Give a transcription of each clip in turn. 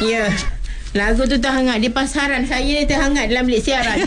Ya. Lagu tu terhangat di pasaran. Saya terhangat dalam bilik siaran.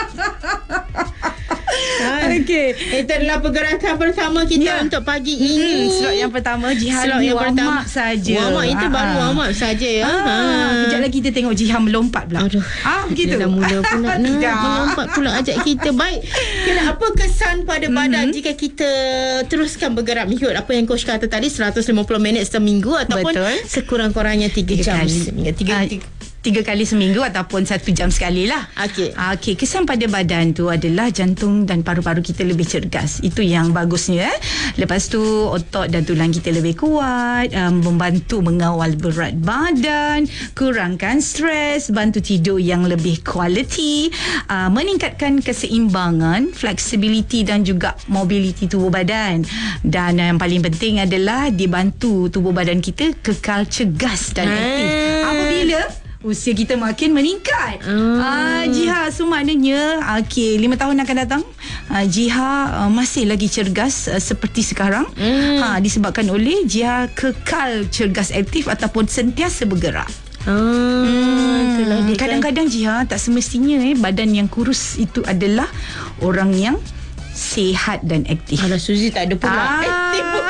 Okey. Itu adalah pergerakan pertama kita untuk pagi ini. Slot yang pertama Jihan Slot yang warm pertama up saja. Warm up itu baru warm up saja ya. Kejap lagi kita tengok Jihan melompat pula. Aduh. Begitu. Dia dah mula pula nak melompat pula ajak kita. Baik. Apa kesan pada badan jika kita teruskan bergerak mengikut apa yang coach kata tadi, 150 minit seminggu ataupun sekurang-kurangnya 3 jam seminggu. 3 kali seminggu ataupun 1 jam sekali lah. Okey, kesan pada badan tu adalah jantung dan paru-paru kita lebih cergas. Itu yang bagusnya. Lepas tu otot dan tulang kita lebih kuat, membantu mengawal berat badan, kurangkan stres, bantu tidur yang lebih quality, meningkatkan keseimbangan, flexibility dan juga mobility tubuh badan. Dan yang paling penting adalah dibantu tubuh badan kita kekal cergas dan aktif apabila usia kita makin meningkat. Jiha, so maknanya 5 tahun akan datang Jiha masih lagi cergas seperti sekarang. Disebabkan oleh Jiha kekal cergas, aktif ataupun sentiasa bergerak. Kadang-kadang Jiha tak semestinya badan yang kurus itu adalah orang yang sihat dan aktif. Alah, Suzy tak ada pula aktif pun.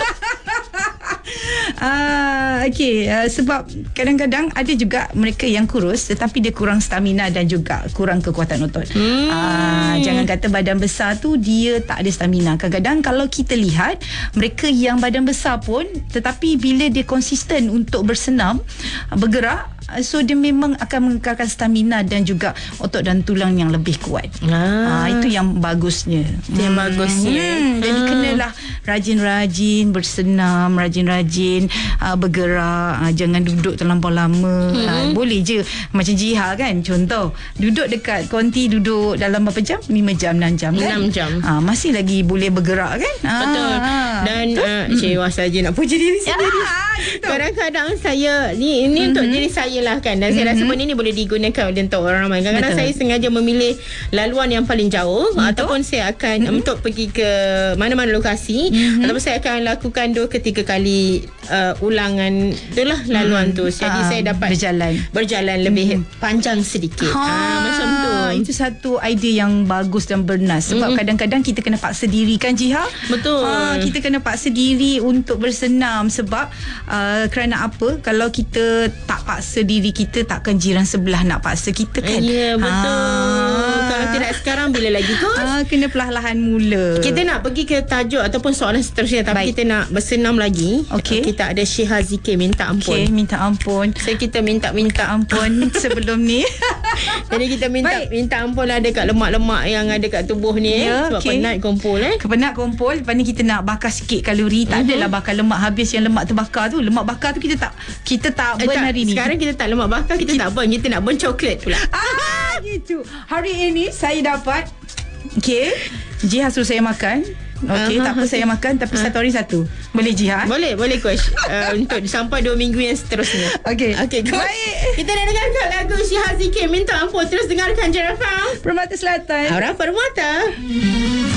Sebab kadang-kadang ada juga mereka yang kurus tetapi dia kurang stamina dan juga kurang kekuatan otot. Jangan kata badan besar tu dia tak ada stamina. Kadang-kadang kalau kita lihat mereka yang badan besar pun tetapi bila dia konsisten untuk bersenam, bergerak, so dia memang akan mengekalkan stamina dan juga otot dan tulang yang lebih kuat. Itu yang bagusnya. Jadi kenalah rajin-rajin bersenam, rajin-rajin bergerak, jangan duduk terlampau lama. Boleh je macam Jiha kan, contoh duduk dekat konti, duduk dalam berapa jam? 5 jam, 6 jam kan? 6 jam. Masih lagi boleh bergerak kan? Betul. Dan cewa saja nak puji diri sendiri. Kadang-kadang saya ni untuk diri saya lah kan, dan saya rasa benda ni boleh digunakan untuk orang ramai. Kadang-kadang saya sengaja memilih laluan yang paling jauh, ataupun saya akan untuk pergi ke mana-mana lokasi, ataupun saya akan lakukan 2 ke 3 kali ulangan itulah laluan tu. Jadi saya dapat berjalan lebih panjang sedikit. Macam tu. Itu satu idea yang bagus dan bernas. Sebab kadang-kadang kita kena paksa diri kan, Jiha? Betul. Kita kena paksa diri untuk bersenam. Sebab kerana apa? Kalau kita tak paksa diri kita, takkan jiran sebelah nak paksa kita kan? Ya, betul. Kalau tidak sekarang bila lagi coach? Kena perlahan-lahan mula. Kita nak pergi ke tajuk ataupun soalan seterusnya, tapi kita nak bersenam lagi. Kita ada Syiha Zikir minta ampun. Minta ampun. So kita minta ampun sebelum ni. Jadi kita minta ampun lah dekat lemak-lemak yang ada kat tubuh ni. Sebab penat kumpul Penat kumpul. Lepas ni kita nak bakar sikit kalori. Tak adalah bakar lemak habis yang lemak terbakar tu. Lemak bakar tu kita tak burn hari ni. Sekarang kita tak lemak bakar, kita tak burn. Kita nak burn coklat pula. Gitu. Hari ini saya dapat Jiha suruh saya makan. Tak apa, saya makan tapi satu hari satu. Boleh Jiha? Boleh coach. Untuk sampai 2 minggu yang seterusnya. Okey. Baik. Kita dah dengarkan lagu Syiha Zikir minta ampun. Terus dengarkan Jera FM Permata Selatan. Aura Permata.